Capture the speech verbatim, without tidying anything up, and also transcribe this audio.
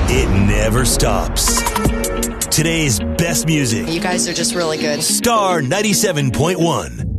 It never stops. Today's best music. You guys are just really good. Star ninety-seven point one.